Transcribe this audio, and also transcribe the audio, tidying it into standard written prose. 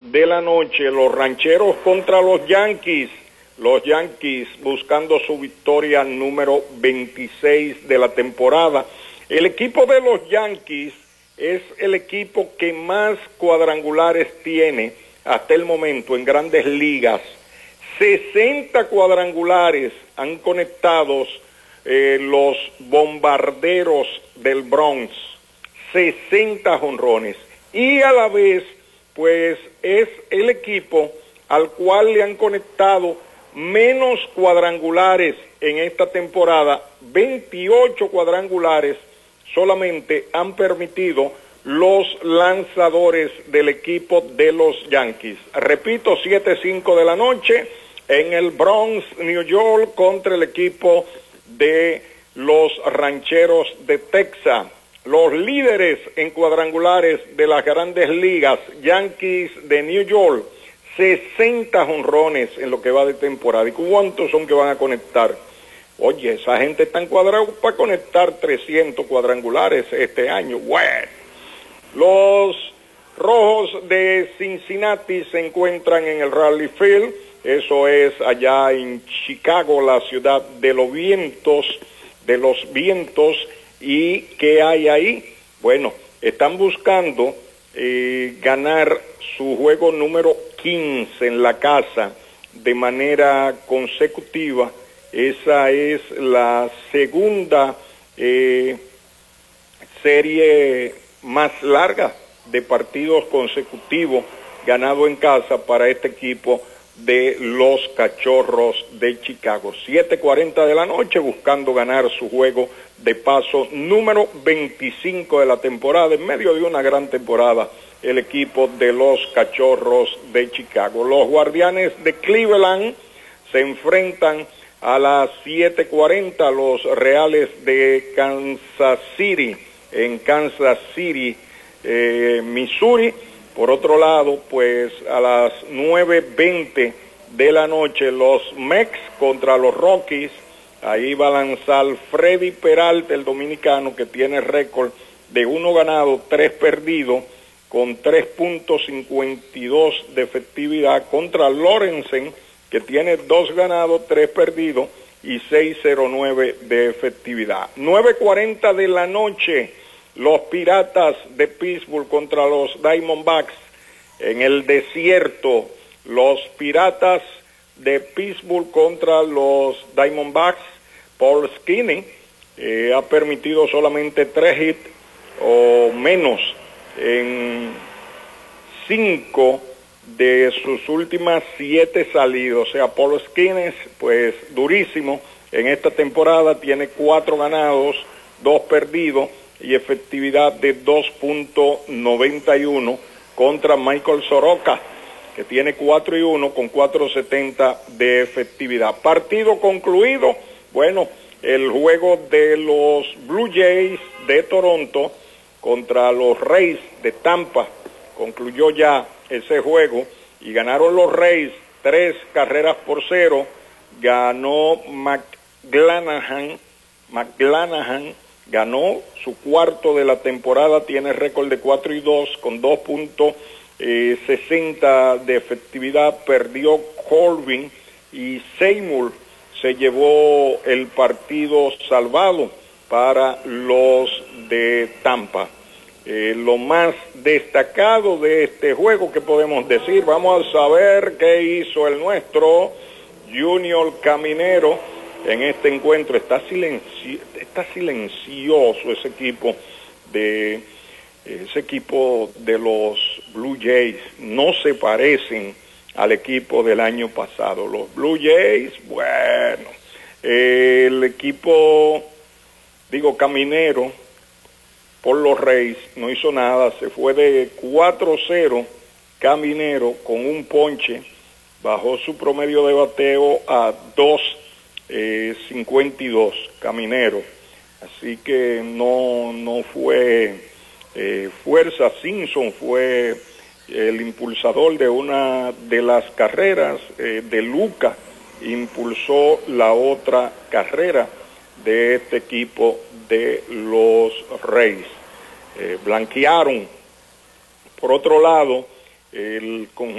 de la noche, los Rancheros contra los Yankees. Los Yankees buscando su victoria número 26 de la temporada. El equipo de los Yankees es el equipo que más cuadrangulares tiene hasta el momento en Grandes Ligas. 60 cuadrangulares han conectado los Bombarderos del Bronx. 60 jonrones. Y a la vez, pues es el equipo al cual le han conectado menos cuadrangulares en esta temporada. 28 cuadrangulares solamente han permitido los lanzadores del equipo de los Yankees. Repito, 7:05 de la noche en el Bronx, New York, contra el equipo de los Rancheros de Texas. Los líderes en cuadrangulares de las Grandes Ligas, Yankees de New York, 60 jonrones en lo que va de temporada. ¿Y cuántos son que van a conectar? Oye, esa gente está encuadrada para conectar 300 cuadrangulares este año. Bueno, los Rojos de Cincinnati se encuentran en el Raleigh Field. Eso es allá en Chicago, la ciudad de los vientos, ¿Y qué hay ahí? Bueno, están buscando ganar su juego número 15 en la casa de manera consecutiva. Esa es la segunda serie más larga de partidos consecutivos ganado en casa para este equipo de los Cachorros de Chicago. 7:40 de la noche buscando ganar su juego de paso número 25 de la temporada, en medio de una gran temporada, el equipo de los Cachorros de Chicago. Los Guardianes de Cleveland se enfrentan a las 7:40 los Reales de Kansas City, en Kansas City, Missouri. Por otro lado, pues a las 9:20 de la noche, los Mex contra los Rockies. Ahí va a lanzar Freddy Peralta, el dominicano, que tiene récord de 1 ganado, 3 perdidos, con 3.52 de efectividad, contra Lorenzen, que tiene 2 ganados, 3 perdidos y 6.09 de efectividad. 9:40 de la noche, los Piratas de Pittsburgh contra los Diamondbacks en el desierto. Los Piratas de Pittsburgh contra los Diamondbacks. Paul Skinny ha permitido solamente 3 hits o menos en 5 de sus últimas 7 salidas. O sea, Paul Skinny, pues durísimo en esta temporada, tiene 4 ganados, 2 perdidos y efectividad de 2.91 contra Michael Soroka, que tiene 4-1 con 4.70 de efectividad. Partido concluido. Bueno, el juego de los Blue Jays de Toronto contra los Rays de Tampa concluyó ya ese juego y ganaron los Rays 3-0. Ganó McClanahan, ganó su cuarto de la temporada, tiene récord de 4-2 con 2.60 de efectividad. Perdió Corbin y Seymour se llevó el partido salvado para los de Tampa. Lo más destacado de este juego que podemos decir, vamos a saber qué hizo el nuestro Junior Caminero en este encuentro. Está silencioso ese equipo de los Blue Jays. No se parecen al equipo del año pasado. Los Blue Jays, bueno, el equipo, Caminero, por los Rays, no hizo nada, se fue de 4-0 Caminero con un ponche, bajó su promedio de bateo a 2.52 Caminero, así que no fue fuerza. Simpson fue el impulsador de una de las carreras, de Luca impulsó la otra carrera de este equipo de los Rays. Blanquearon, por otro lado, el conjunto